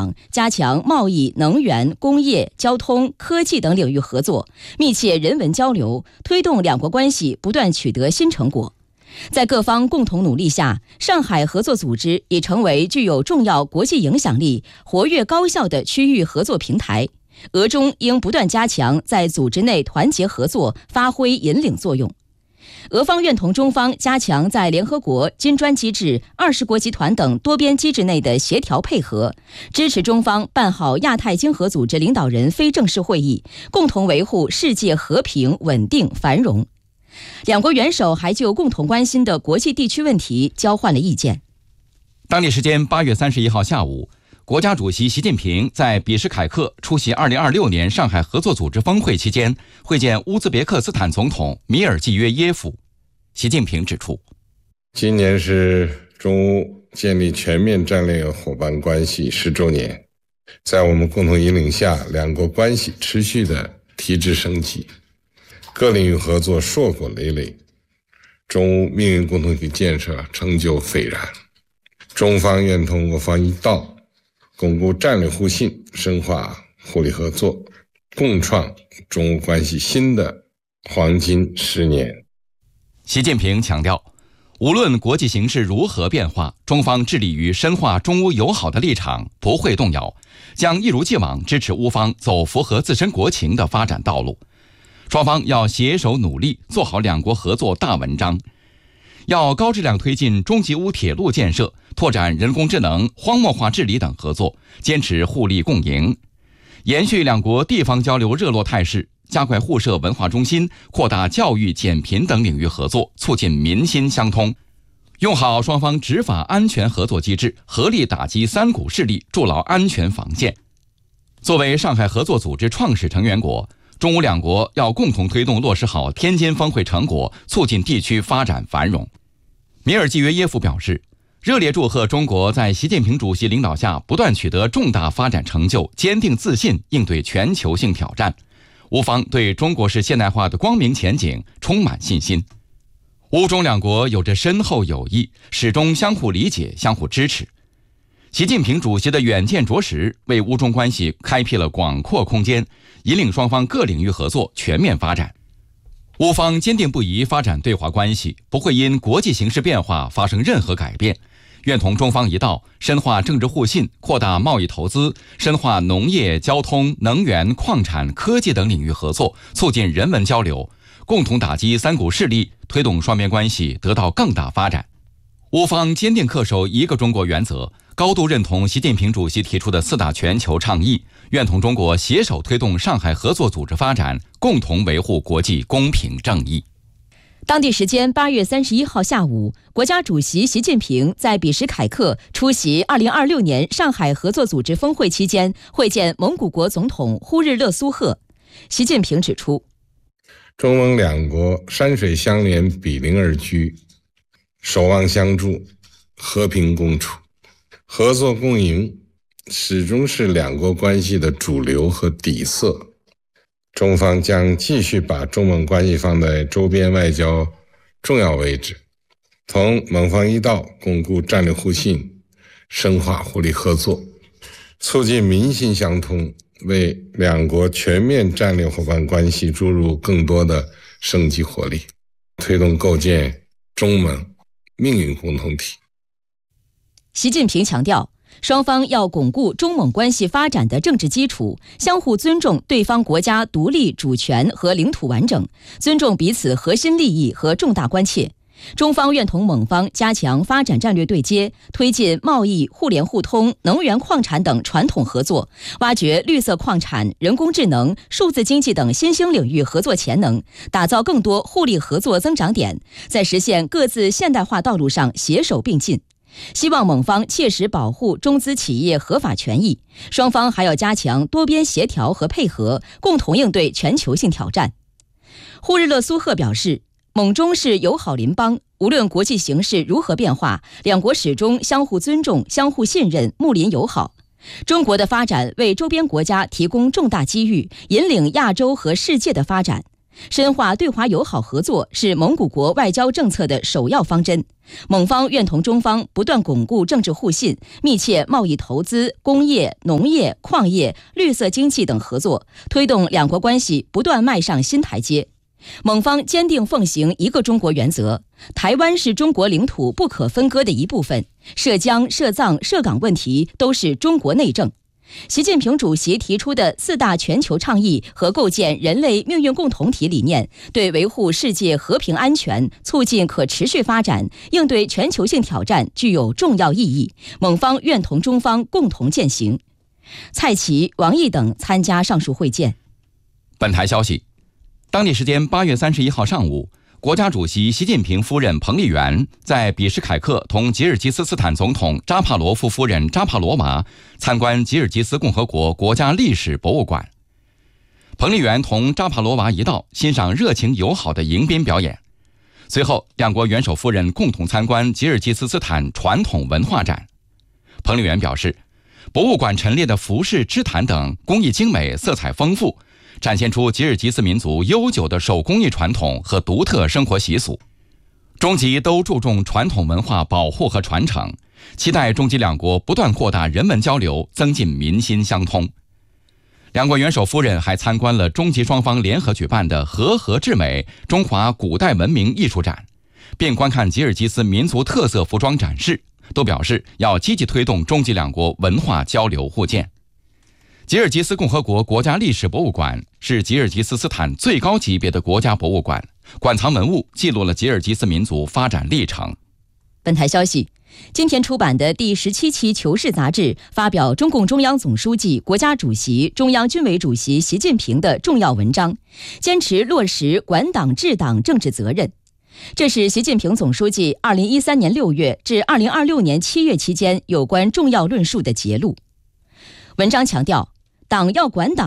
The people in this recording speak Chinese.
场，加强贸易、能源、工业、交通、科技等领域合作，密切人文交流，推动两国关系不断取得新成果。在各方共同努力下，上海合作组织已成为具有重要国际影响力、活跃高效的区域合作平台。俄中应不断加强在组织内团结合作，发挥引领作用。俄方愿同中方加强在联合国、金砖机制、20国集团等多边机制内的协调配合，支持中方办好亚太经合组织领导人非正式会议，共同维护世界和平、稳定、繁荣。两国元首还就共同关心的国际地区问题交换了意见。 当地时间8月31号下午，国家主席习近平在比什凯克出席2026年上海合作组织峰会期间，会见乌兹别克斯坦总统米尔济约耶夫。习近平指出， 今年是中乌建立全面战略伙伴关系10周年，在我们共同引领下，两国关系持续的提质升级，各领域合作硕果累累，中乌命运共同体建设成就斐然。中方愿同俄方一道，巩固战略互信，深化互利合作，共创中乌关系新的黄金10年。 习近平强调，无论国际形势如何变化，中方致力于深化中乌友好的立场，不会动摇，将一如既往支持乌方走符合自身国情的发展道路。双方要携手努力，做好两国合作大文章。要高质量推进中吉乌铁路建设，拓展人工智能、荒漠化治理等合作，坚持互利共赢，延续两国地方交流热络态势，加快互设文化中心，扩大教育、减贫等领域合作，促进民心相通。用好双方执法安全合作机制，合力打击三股势力，筑牢安全防线。作为上海合作组织创始成员国，中乌两国要共同推动落实好天津峰会成果，促进地区发展繁荣。米尔济约耶夫表示，热烈祝贺中国在习近平主席领导下不断取得重大发展成就，坚定自信应对全球性挑战。乌方对中国式现代化的光明前景充满信心。乌中两国有着深厚友谊，始终相互理解、相互支持。习近平主席的远见卓识，为乌中关系开辟了广阔空间，引领双方各领域合作全面发展。乌方坚定不移发展对华关系，不会因国际形势变化发生任何改变，愿同中方一道，深化政治互信，扩大贸易投资，深化农业、交通、能源、矿产、科技等领域合作，促进人文交流，共同打击三股势力，推动双边关系得到更大发展。乌方坚定恪守一个中国原则，高度认同习近平主席提出的4大全球倡议，愿同中国携手推动上海合作组织发展，共同维护国际公平正义。 当地时间8月31号下午，国家主席习近平在比什凯克出席2026年上海合作组织峰会期间，会见蒙古国总统呼日勒苏赫。习近平指出， 中蒙两国山水相连，比邻而居，守望相助，和平共处，合作共赢，始终是两国关系的主流和底色。中方将继续把中蒙关系放在周边外交重要位置，同蒙方一道巩固战略互信，深化互利合作，促进民心相通，为两国全面战略伙伴关系注入更多的生机活力，推动构建中蒙命运共同体。 习近平强调，双方要巩固中蒙关系发展的政治基础，相互尊重对方国家独立主权和领土完整，尊重彼此核心利益和重大关切。中方愿同蒙方加强发展战略对接，推进贸易、互联互通、能源矿产等传统合作，挖掘绿色矿产、人工智能、数字经济等新兴领域合作潜能，打造更多互利合作增长点，在实现各自现代化道路上携手并进。希望蒙方切实保护中资企业合法权益，双方还要加强多边协调和配合，共同应对全球性挑战。呼日勒苏赫表示，蒙中是友好邻邦，无论国际形势如何变化，两国始终相互尊重、相互信任、睦邻友好。中国的发展为周边国家提供重大机遇，引领亚洲和世界的发展。 深化对华友好合作是蒙古国外交政策的首要方针。蒙方愿同中方不断巩固政治互信，密切贸易投资、工业、农业、矿业、绿色经济等合作，推动两国关系不断迈上新台阶。蒙方坚定奉行一个中国原则，台湾是中国领土不可分割的一部分，涉疆、涉藏、涉港问题都是中国内政。习近平主席提出的4大全球倡议和构建人类命运共同体理念，对维护世界和平安全、促进可持续发展、应对全球性挑战具有重要意义。蒙方愿同中方共同践行。蔡奇、王毅等参加上述会见。 本台消息，当地时间8月31号上午，国家主席习近平夫人彭丽媛在比什凯克同吉尔吉斯斯坦总统扎帕罗夫夫人扎帕罗娃参观吉尔吉斯共和国国家历史博物馆。彭丽媛同扎帕罗娃一道欣赏热情友好的迎宾表演，随后两国元首夫人共同参观吉尔吉斯斯坦传统文化展。彭丽媛表示，博物馆陈列的服饰、织毯等工艺精美、色彩丰富，展现出吉尔吉斯民族悠久的手工艺传统和独特生活习俗。中吉都注重传统文化保护和传承，期待中吉两国不断扩大人文交流，增进民心相通。两国元首夫人还参观了中吉双方联合举办的和合至美中华古代文明艺术展，并观看吉尔吉斯民族特色服装展示，都表示要积极推动中吉两国文化交流互鉴。吉尔吉斯共和国国家历史博物馆是吉尔吉斯斯坦最高级别的国家博物馆，馆藏文物记录了吉尔吉斯民族发展历程。 本台消息，今天出版的第17期《求是》杂志发表中共中央总书记、国家主席、中央军委主席习近平的重要文章，坚持落实管党治党政治责任。这是习近平总书记2013年6月至2026年7月期间有关重要论述的节录。文章强调，党要管党